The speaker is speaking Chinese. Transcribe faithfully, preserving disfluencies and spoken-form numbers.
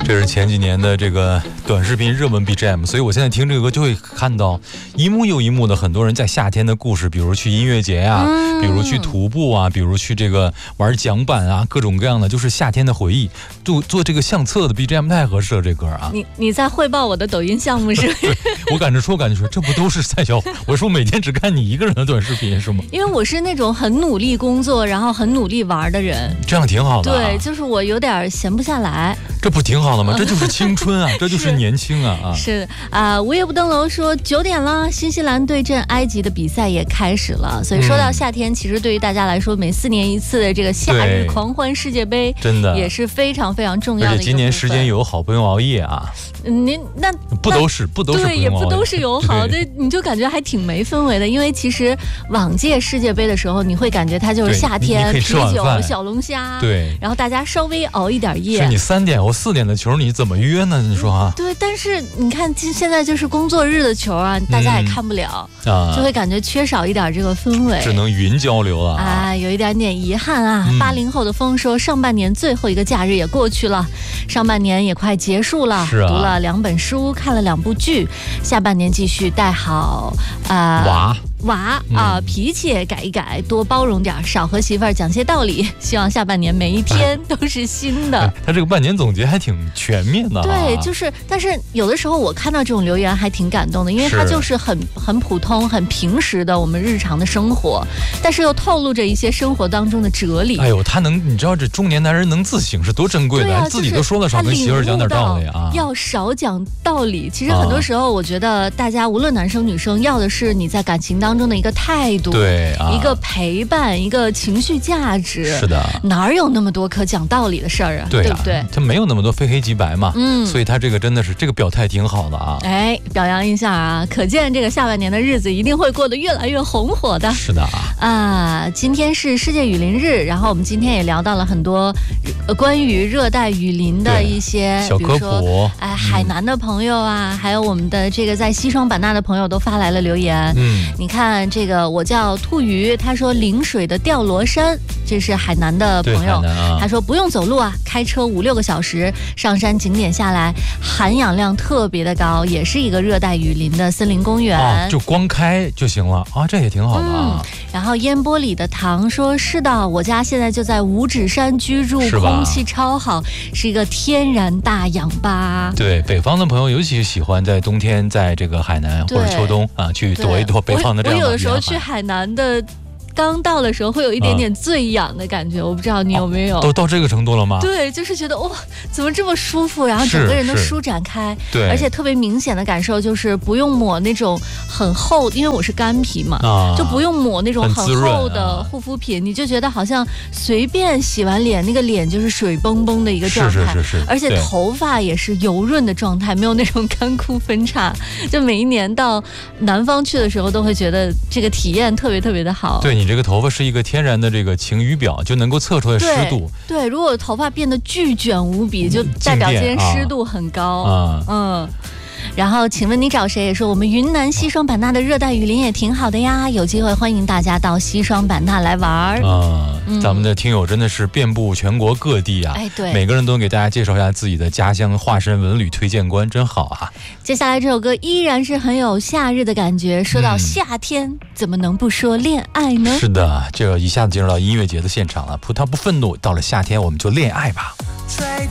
这是前几年的这个短视频热门 B G M， 所以我现在听这个歌就会看到一幕又一幕的很多人在夏天的故事，比如去音乐节啊， 嗯、 比如去徒步啊，比如去这个玩桨板啊，各种各样的就是夏天的回忆。做做这个相册的 B G M 太合适了，这歌啊。 你你在汇报我的抖音项目是？ 对，我赶着说，赶着说，这不都是赛小虎？我说每天只看你一个人的短视频是吗？ 因为我是那种很努力工作，然后很努力玩的人， 这样挺好的、啊。 对，就是我有点闲不下来。 这不挺好的吗？这就是青春啊，这就是年轻啊啊！ 是啊，午夜不登楼说九点了，新西兰对阵埃及的比赛也开始了。所以说到夏天，嗯、其实对于大家来说，每四年一次的这个夏日狂欢世界杯， 真的也是非常非常重要的一个部分。 而且今年时间友好，不用熬夜啊。 您那不都是不都是不对，也不都是友好，对，你就感觉还挺没氛围的。因为其实往届世界杯的时候，你会感觉它就是夏天，啤酒、小龙虾， 对， 然后大家稍微熬一点夜。 是你三点或四点的球，你怎么约呢？你说啊？ 对，但是你看现在就是工作日的球啊，大家也看不了，嗯啊、就会感觉缺少一点这个氛围， 只能云交流了啊，有一点点遗憾啊。八零、嗯、后的风说，上半年最后一个假日也过去了，上半年也快结束了， 是啊、 读了两本书，看了两部剧，下半年继续带好啊、呃、 娃。 娃啊、呃，脾气也改一改，多包容点，少和媳妇儿讲些道理。希望下半年每一天都是新的。 哎、他这个半年总结还挺全面的、啊。 对，就是，但是有的时候我看到这种留言还挺感动的，因为它就是很很普通、很平时的我们日常的生活，但是又透露着一些生活当中的哲理。 哎呦，他能，你知道这中年男人能自省是多珍贵的， 啊、 自己都说了少跟媳妇儿讲点道理啊。 要少讲道理。其实很多时候，我觉得大家无论男生女生，要的是你在感情当中的一个态度， 对、啊， 一个陪伴，一个情绪价值。 是的， 哪有那么多可讲道理的事儿啊？ 对啊， 对不对？ 他没有那么多非黑即白嘛， 嗯， 所以他这个真的是这个表态挺好的啊。 哎，表扬一下啊！可见这个下半年的日子一定会过得越来越红火的。 是的啊， 啊，今天是世界雨林日，然后我们今天也聊到了很多、呃、关于热带雨林的一些小科普， 哎，海南的朋友啊、嗯，还有我们的这个在西双版纳的朋友都发来了留言。 嗯， 你看这个，我叫兔鱼，他说陵水的吊罗山，这是海南的朋友， 啊、 他说不用走路啊，开车五六个小时上山景点下来，含氧量特别的高，也是一个热带雨林的森林公园， 哦、就光开就行了啊，这也挺好的啊。 嗯、然后烟波里的糖说，是的，我家现在就在五指山居住，空气超好，是一个天然大氧吧。 对，北方的朋友尤其喜欢在冬天在这个海南或者秋冬啊去躲一躲北方的这样的。 我有的时候去海南的。刚到的时候会有一点点醉氧的感觉、嗯、我不知道你有没有、 哦、都到这个程度了吗？ 对，就是觉得哇、哦，怎么这么舒服，然后整个人都舒展开。 对， 而且特别明显的感受就是不用抹那种很厚，因为我是干皮嘛、啊、就不用抹那种很厚的护肤品、啊、你就觉得好像随便洗完脸那个脸就是水崩崩的一个状态， 是是是是， 而且头发也是油润的状态，没有那种干枯分叉。就每一年到南方去的时候都会觉得这个体验特别特别的好。 对，你这个头发是一个天然的这个晴雨表，就能够测出来湿度。 对，对，如果头发变得巨卷无比，就代表今天湿度很高。 啊、 嗯。然后请问你找谁？也说我们云南西双版纳的热带雨林也挺好的呀，有机会欢迎大家到西双版纳来玩啊、嗯！咱们的听友真的是遍布全国各地啊， 哎，对， 每个人都给大家介绍一下自己的家乡，化身文旅推荐官，真好啊！ 接下来这首歌依然是很有夏日的感觉，说到夏天、嗯、怎么能不说恋爱呢？ 是的，这一下子进入到音乐节的现场了，葡萄不愤怒，到了夏天我们就恋爱吧。